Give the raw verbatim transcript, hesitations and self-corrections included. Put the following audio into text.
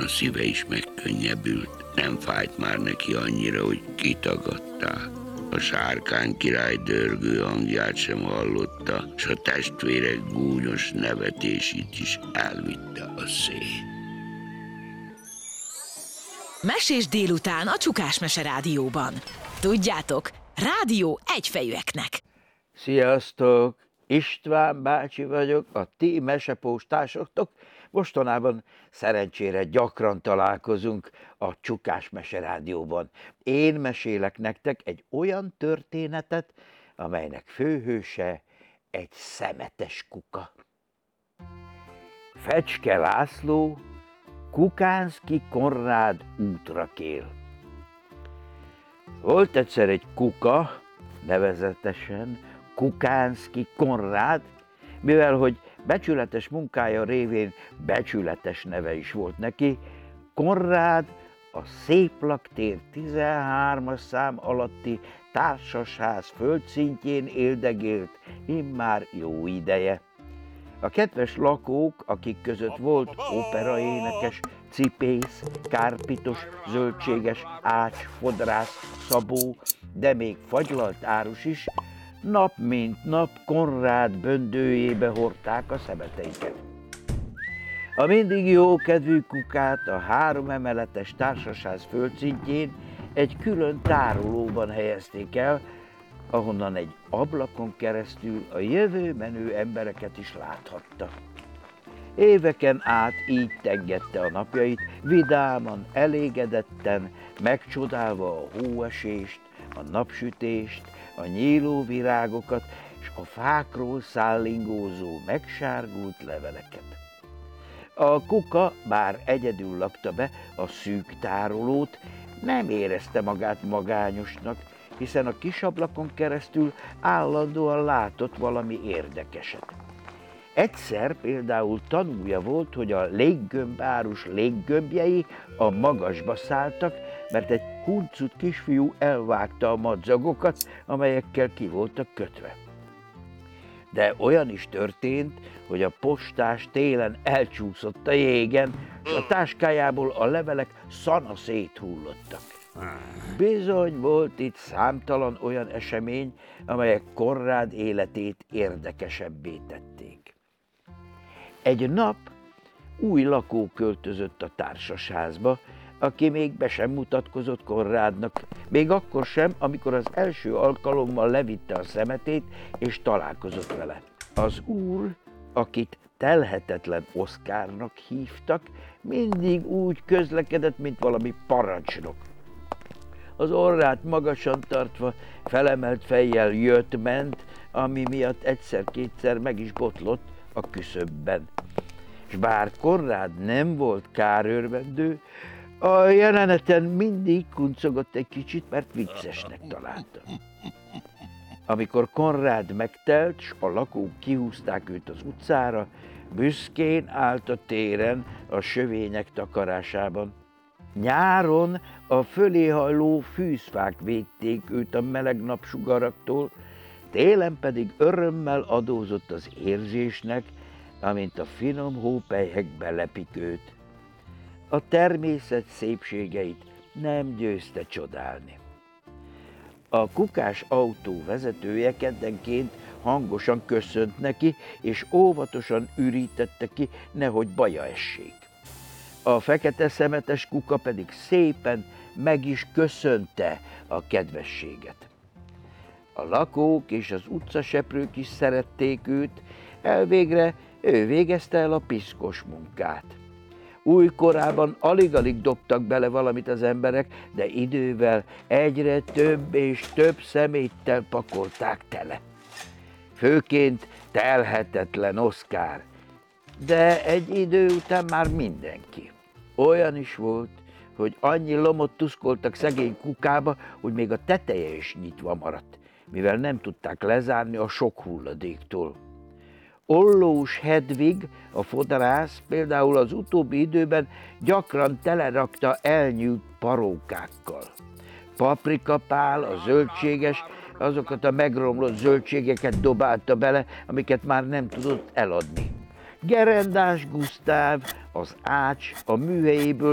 a szíve is megkönnyebbült. Nem fájt már neki annyira, hogy kitagadták. A Sárkány király dörgő hangját sem hallotta, s a testvérek gúnyos nevetését is elvitte a szél. Mesés délután a Csukás Mese Rádióban. Tudjátok, rádió egyfejűeknek. Sziasztok! István bácsi vagyok, a ti mesepóstásoktok. Mostanában szerencsére gyakran találkozunk a Csukás Mese Rádióban. Én mesélek nektek egy olyan történetet, amelynek főhőse egy szemetes kuka. Fecske László Kukánszky Konrád útra kél. Volt egyszer egy kuka, nevezetesen Kukánszky Konrád, mivel hogy becsületes munkája révén becsületes neve is volt neki, Konrád a Széplaktér tizenhármas szám alatti társasház földszintjén éldegélt immár jó ideje. A kedves lakók, akik között volt operaénekes, cipész, kárpitos, zöldséges, ács, fodrász, szabó, de még fagylalt árus is, nap mint nap Konrád böndőjébe hordták a szemeteiket. A mindig jó kedvű kukát a három emeletes társasház földszintjén egy külön tárolóban helyezték el, ahonnan egy ablakon keresztül a jövő menő embereket is láthatta. Éveken át így tengette a napjait, vidáman, elégedetten, megcsodálva a hóesést, a napsütést, a nyíló virágokat és a fákról szállingózó, megsárgult leveleket. A kuka, bár egyedül lakta be a szűk tárolót, nem érezte magát magányosnak, hiszen a kis ablakon keresztül állandóan látott valami érdekeset. Egyszer például tanúja volt, hogy a léggömbárus léggömbjei a magasba szálltak, mert egy huncut kisfiú elvágta a madzagokat, amelyekkel ki voltak kötve. De olyan is történt, hogy a postás télen elcsúszott a jégen, és a táskájából a levelek szana széthullottak. Bizony volt itt számtalan olyan esemény, amelyek Konrád életét érdekesebbé tették. Egy nap új lakó költözött a társasházba, aki még be sem mutatkozott Konrádnak, még akkor sem, amikor az első alkalommal levitte a szemetét és találkozott vele. Az úr, akit telhetetlen Oszkárnak hívtak, mindig úgy közlekedett, mint valami parancsnok. Az orrát magasan tartva, felemelt fejjel jött-ment, ami miatt egyszer-kétszer meg is botlott a küszöbben. S bár Konrád nem volt kárőrvendő, a jeleneten mindig kuncogott egy kicsit, mert viccesnek találta. Amikor Konrád megtelt, s a lakók kihúzták őt az utcára, büszkén állt a téren a sövények takarásában. Nyáron a föléhajló fűzfák védték őt a meleg napsugaraktól, télen pedig örömmel adózott az érzésnek, amint a finom hópelyhek belepik őt. A természet szépségeit nem győzte csodálni. A kukás autó vezetője keddenként hangosan köszönt neki, és óvatosan ürítette ki, nehogy baja essék. A fekete szemetes kuka pedig szépen meg is köszönte a kedvességet. A lakók és az utcaseprők is szerették őt, elvégre ő végezte el a piszkos munkát. Újkorában alig-alig dobtak bele valamit az emberek, de idővel egyre több és több szeméttel pakolták tele. Főként telhetetlen Oszkár, de egy idő után már mindenki. Olyan is volt, hogy annyi lomot tuszkoltak szegény kukába, hogy még a teteje is nyitva maradt, mivel nem tudták lezárni a sok hulladéktól. Ollós Hedvig, a fodrász például az utóbbi időben gyakran telerakta elnyújt parókákkal. Paprika Pál, a zöldséges, azokat a megromlott zöldségeket dobálta bele, amiket már nem tudott eladni. Gerendás Gusztáv, az ács, a műhelyéből